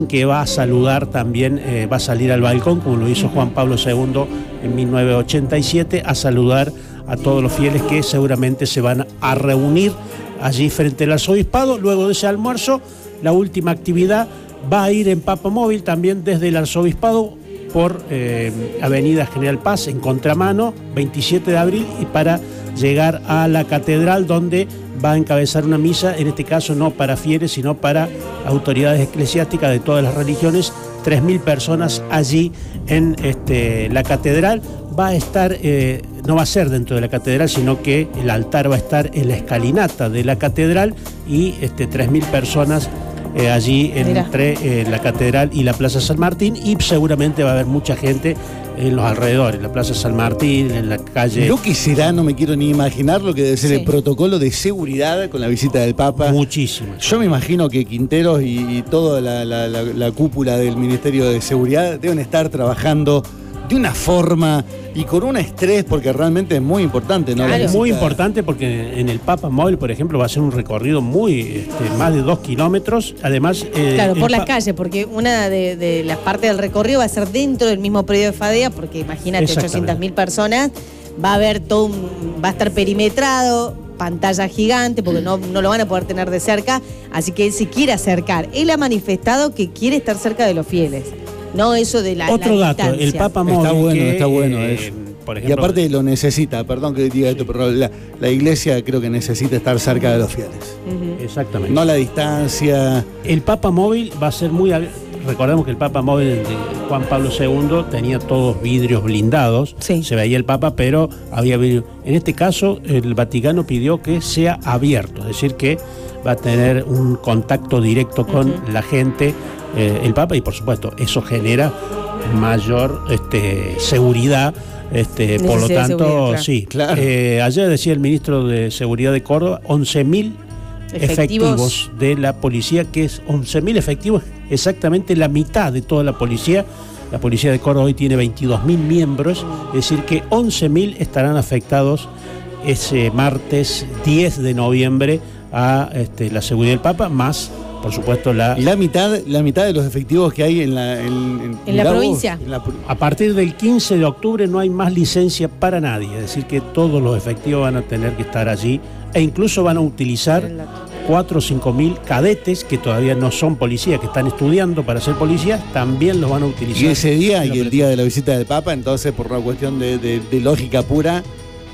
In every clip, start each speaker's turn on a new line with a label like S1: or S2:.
S1: que va a saludar también, va a salir al balcón, como lo hizo Juan Pablo II en 1987, a saludar a todos los fieles que seguramente se van a reunir allí frente al arzobispado. Luego de ese almuerzo, la última actividad va a ir en Papamóvil también desde el arzobispado por Avenida General Paz, en contramano, 27 de abril, y para llegar a la catedral, donde va a encabezar una misa, en este caso no para fieles, sino para autoridades eclesiásticas de todas las religiones. 3.000 personas allí en la catedral. Va a estar, no va a ser dentro de la catedral, sino que el altar va a estar en la escalinata de la catedral, y 3.000 personas allí entre la catedral y la Plaza San Martín, y seguramente va a haber mucha gente en los alrededores, la Plaza San Martín, en la calle.
S2: Lo que será, no me quiero ni imaginar lo que debe ser el protocolo de seguridad con la visita del Papa.
S1: Muchísimo.
S2: Yo me imagino que Quinteros y toda la cúpula del Ministerio de Seguridad deben estar trabajando de una forma y con un estrés, porque realmente es muy importante, ¿no?
S1: Claro. Es muy importante porque en el Papamóvil, por ejemplo, va a ser un recorrido muy, más de 2 kilómetros. Además,
S3: claro, por las calles, porque una de las partes del recorrido va a ser dentro del mismo predio de Fadea, porque imagínate, 800.000 personas, va a haber va a estar perimetrado, pantalla gigante, porque no lo van a poder tener de cerca, así que él se quiere acercar. Él ha manifestado que quiere estar cerca de los fieles. No eso de
S1: otro
S3: la
S1: dato, el Papamóvil
S2: está bueno eso. Por ejemplo, y aparte lo necesita, perdón que diga esto, pero la iglesia creo que necesita estar cerca de los fieles.
S1: Exactamente.
S2: No la distancia.
S1: El Papamóvil va a ser muy... Recordemos que el Papamóvil de Juan Pablo II tenía todos vidrios blindados, se veía el Papa, pero había vidrio. En este caso, el Vaticano pidió que sea abierto, es decir, que va a tener un contacto directo con la gente, el Papa, y por supuesto eso genera mayor seguridad. Por lo tanto, sí. Claro. Ayer decía el ministro de Seguridad de Córdoba, 11.000 efectivos de la policía, que es 11.000 efectivos, exactamente la mitad de toda la policía. La policía de Córdoba hoy tiene 22.000 miembros, es decir que 11.000 estarán afectados ese martes 10 de noviembre a la seguridad del Papa, más por supuesto la mitad de los efectivos que hay en la
S3: provincia.
S1: A partir del 15 de octubre no hay más licencia para nadie, es decir que todos los efectivos van a tener que estar allí, e incluso van a utilizar 4 o 5 mil cadetes que todavía no son policías, que están estudiando para ser policías, también los van a utilizar.
S2: Y ese día, y el día de la visita del Papa, entonces por una cuestión de lógica pura,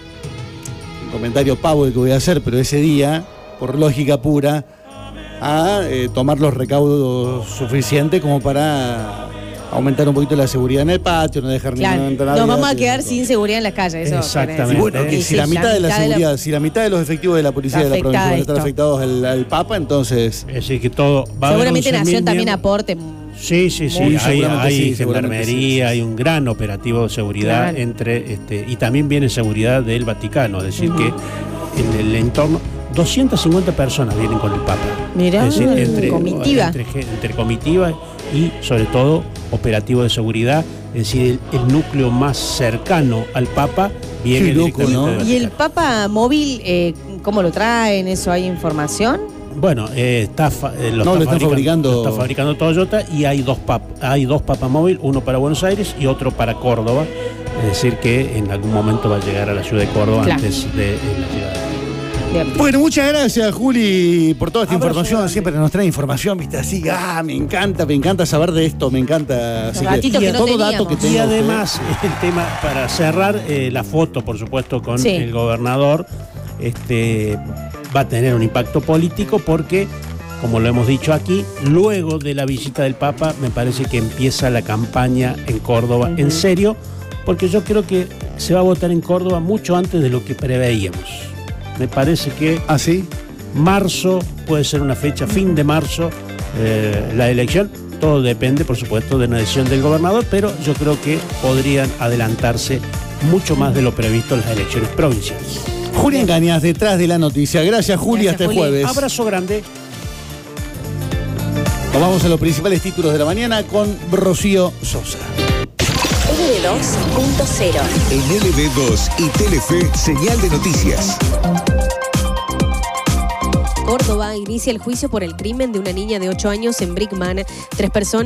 S2: un comentario pavo el que voy a hacer, pero ese día, por lógica pura, a tomar los recaudos suficientes como para aumentar un poquito la seguridad en el patio, no dejar ninguna entrada.
S3: Nos vamos a quedar sin seguridad en las calles. Eso
S1: exactamente.
S2: Y bueno, que si la mitad de la seguridad, si la mitad de los efectivos de la policía de la provincia van a estar afectados al Papa, entonces...
S1: Es decir, que todo va
S3: seguramente Nación también aporte.
S1: Sí, hay gendarmería, hay un gran operativo de seguridad y también viene seguridad del Vaticano, es decir que en el entorno 250 personas vienen con el Papa.
S3: Mirá,
S1: es decir, entre
S3: comitiva
S1: y sobre todo operativo de seguridad, es decir, el núcleo más cercano al Papa viene directamente, ¿no?
S3: ¿Y el Papamóvil cómo lo traen? ¿Eso hay información?
S1: Bueno, lo está fabricando Toyota, y hay dos Papamóvil, uno para Buenos Aires y otro para Córdoba, es decir que en algún momento va a llegar a la ciudad de Córdoba antes de la ciudad.
S2: Bueno, muchas gracias, Juli, por toda esta información. Siempre nos trae información, viste, así, me encanta saber de esto, me encanta. Así
S3: que
S2: todo dato que tengo.
S1: Y además, el tema, para cerrar, la foto, por supuesto, con el gobernador, va a tener un impacto político porque, como lo hemos dicho aquí, luego de la visita del Papa, me parece que empieza la campaña en Córdoba, en serio, porque yo creo que se va a votar en Córdoba mucho antes de lo que preveíamos. Me parece que marzo puede ser una fecha, fin de marzo, la elección. Todo depende, por supuesto, de una decisión del gobernador, pero yo creo que podrían adelantarse mucho más de lo previsto en las elecciones provinciales.
S2: Juli Engañas, detrás de la noticia. Gracias, Juli. Hasta el jueves.
S1: Abrazo grande.
S2: Nos vamos a los principales títulos de la mañana con Rocío Sosa.
S4: LB2.0. En LB2 y Telefe, señal de noticias. Córdoba inicia el juicio por el crimen de una niña de 8 años en Brickman. 3 personas